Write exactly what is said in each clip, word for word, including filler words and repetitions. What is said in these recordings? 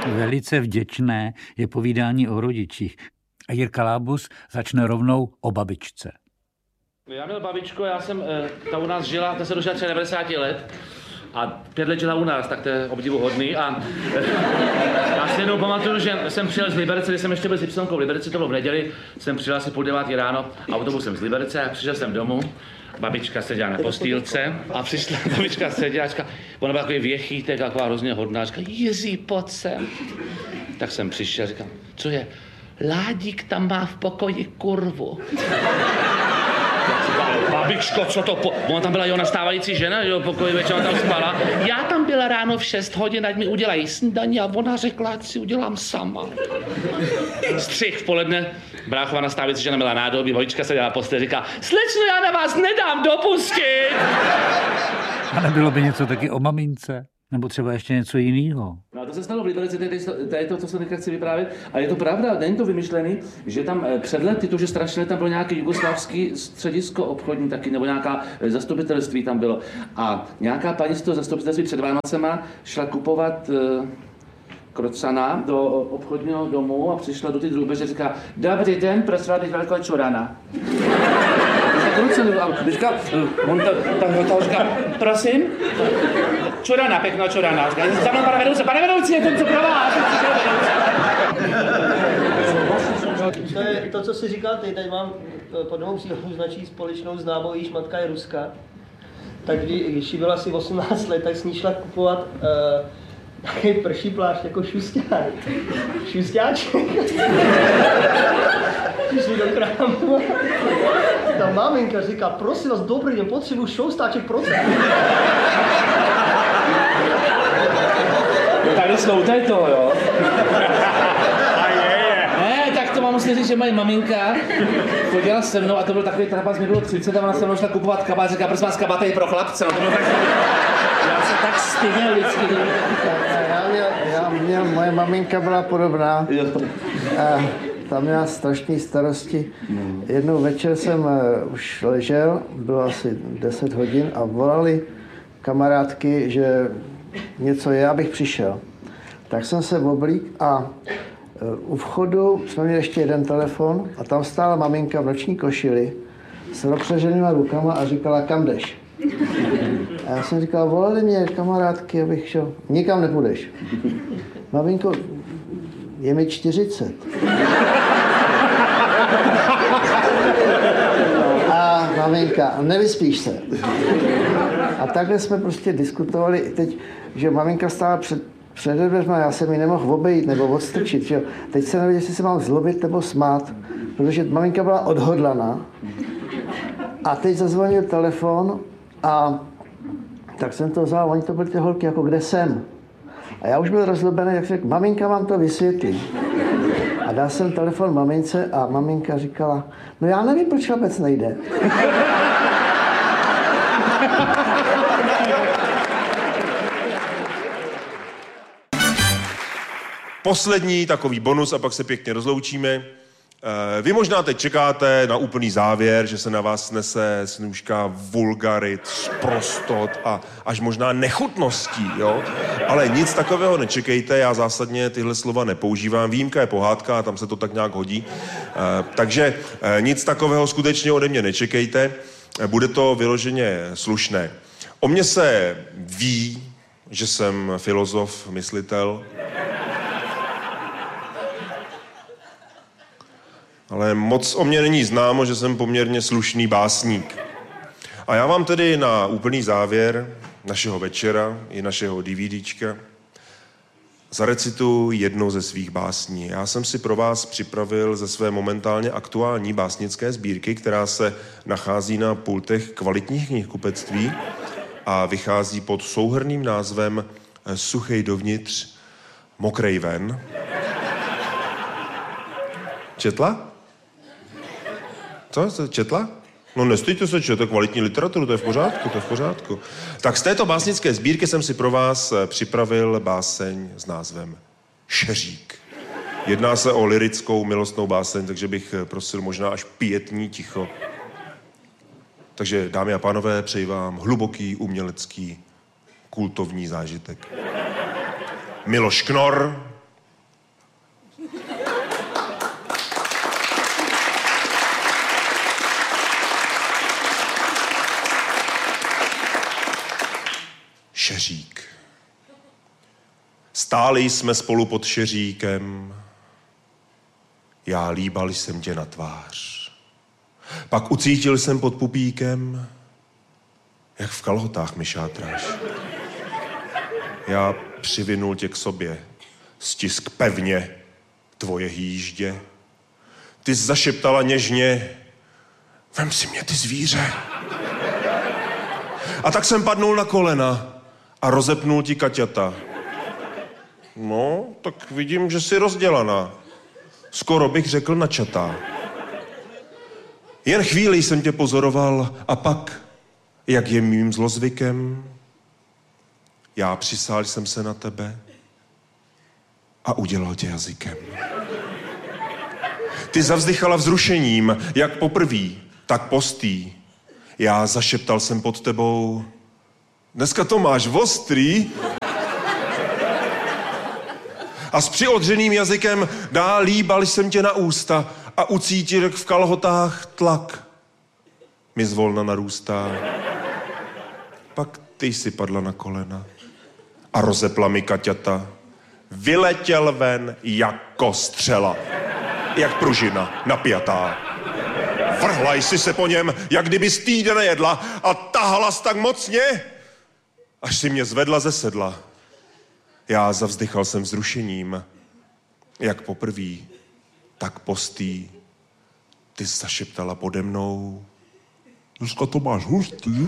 Velice vděčné je povídání o rodičích. A Jirka Lábus začne rovnou o babičce. Já měl babičko, já jsem, ta u nás žila, ta se dožila devadesát let a pět let žila u nás, tak to je obdivuhodný. A já si jednou pamatuju, že jsem přijel z Liberce, když jsem ještě byl s Ypsonkou v Liberci, to bylo v neděli, jsem přijel asi půl devátý ráno autobusem z Liberce a přišel jsem domů. Babička seděla na postýlce a přišla babička seděla a říká, ona byla takový věchýtek, taková hrozně hodná, a říká, Jiří, pojď sem. Tak jsem přišel a říkám, co je? Ládík tam má v pokoji kurvu. Babičko, co to po... Ona tam byla jeho nastávající žena, jo, pokoji večer tam spala. Já tam byla ráno v šest hodin, ať mi udělají snídaní a ona řekla, ať si udělám sama. Střih v poledne, bráchova nastávající žena měla nádobí, babička seděla na posteli, říká, slečno, já na vás nedám dopustit. A nebylo by něco taky o mamince? Nebo třeba ještě něco jiného. No a to se stalo v Liberci, to je to, co se teďka chci vyprávět. A je to pravda, není to vymyšlený, že tam před lety, to, že strašně tam bylo nějaké jugoslávský středisko obchodní taky, nebo nějaká zastupitelství tam bylo. A nějaká paní z toho zastupitelství před Vánocema šla kupovat uh, krocana do obchodního domu a přišla do ty drůbeže a říká, dobrý den, prosila bych velkou čurana. Říká, on ta, ta, ta říká, prosím? Čurana, pěkná čurana. Říká, za mnou, pane vedoucí, pane vedoucí, je to co pro vás. To je to, co jsi říkal ty, tady mám pod novou příležitost značí společnou známou, jejíž matka je Ruska. Tak když jí bylo asi osmnáct let, tak s ní šla kupovat uh, takový prší plášť jako šusťák. Šusťáček. Přišli do krámu. Ta maminka říká, prosím vás, dobrý den, potřebuji šustáček procent. Tady jsou tady to, jo. Ne, tak to mám musím říct, že moje maminka chodila se mnou a to byl takový trapas, mi bylo třicet a ona se mnou šla kupovat kabát, říká, prosím vás, kabát je pro chlapce, no to bylo tak... Já se tak styděl vždycky. Já měl, já měl, moje maminka byla podobná. A tam měla strašné starosti. Jednou večer jsem uh, už ležel, bylo asi deset hodin a volali kamarádky, že něco je, abych přišel. Tak jsem se oblík a uh, u vchodu jsme měli ještě jeden telefon a tam stála maminka v noční košili s rozpřeženýma rukama a říkala, kam jdeš? A já jsem říkal, volali mě kamarádky, abych šel. Nikam nepůjdeš. Maminko, je mi čtyřicet. A maminka, nevyspíš se. A takhle jsme prostě diskutovali teď, že maminka stála před, před dveřma, já jsem ji nemohl obejít nebo odstrčit. Že? Teď jsem nevěděl, jestli se mám zlobit nebo smát, protože maminka byla odhodlaná. A teď zazvonil telefon a tak jsem to vzal, oni to byly ty holky, jako kde jsem. A já už byl rozlobený, jak řekl, maminka vám to vysvětlí. A dal jsem telefon mamince a maminka říkala, no já nevím, proč chlapec nejde. Poslední takový bonus a pak se pěkně rozloučíme. Vy možná teď čekáte na úplný závěr, že se na vás snese snůžka vulgarit, sprostot a až možná nechutností, jo? Ale nic takového nečekejte, já zásadně tyhle slova nepoužívám. Výjimka je pohádka a tam se to tak nějak hodí. Takže nic takového skutečně ode mě nečekejte. Bude to vyloženě slušné. O mně se ví, že jsem filozof, myslitel. Ale moc o mě není známo, že jsem poměrně slušný básník. A já vám tedy na úplný závěr našeho večera i našeho DVDčka zarecituji jednou ze svých básní. Já jsem si pro vás připravil ze své momentálně aktuální básnické sbírky, která se nachází na pultech kvalitních knihkupectví a vychází pod souhrnným názvem Suchej dovnitř, mokrej ven. Četla? Co? Četla? No nestýďte se, čete kvalitní literaturu, to je v pořádku, to je v pořádku. Tak z této básnické sbírky jsem si pro vás připravil báseň s názvem Šeřík. Jedná se o lyrickou milostnou báseň, takže bych prosil možná až pietní ticho. Takže, dámy a pánové, přeji vám hluboký, umělecký, kultovní zážitek. Miloš Knor, Stáli jsme spolu pod šeříkem. Já líbal jsem tě na tvář. Pak ucítil jsem pod pupíkem, jak v kalhotách mi šátráš. Já přivinul tě k sobě, stisk pevně tvoje hýždě. Ty jsi zašeptala něžně, vem si mě, ty zvíře. A tak jsem padnul na kolena a rozepnul ti kaťata. No, tak vidím, že jsi rozdělaná. Skoro bych řekl načatá. Jen chvíli jsem tě pozoroval a pak, jak je mým zlozvykem, já přisál jsem se na tebe a udělal tě jazykem. Ty zavzdychala vzrušením, jak poprví, tak postý. Já zašeptal jsem pod tebou, dneska to máš ostrý. A s přiodřeným jazykem dál líbal jsem tě na ústa a ucítil, jak v kalhotách tlak mi zvolna narůstá. Pak ty jsi padla na kolena a rozepla mi kaťata. Vyletěl ven jako střela, jak pružina napjatá. Vrhla jsi se po něm, jak kdyby týden nejedla a tahala jsi tak mocně, až si mě zvedla ze sedla. Já zavzdychal jsem vzrušením, jak poprví, tak postý. Ty jsi zašeptala pode mnou, dneska to máš hustý.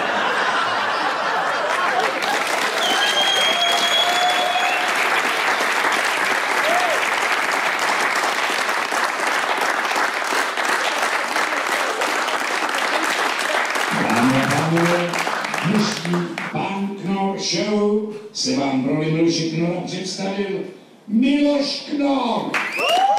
Dámy a pánové, dnešní Pán Knor Show se vám pro Miloše Knora představil Miloš Knor.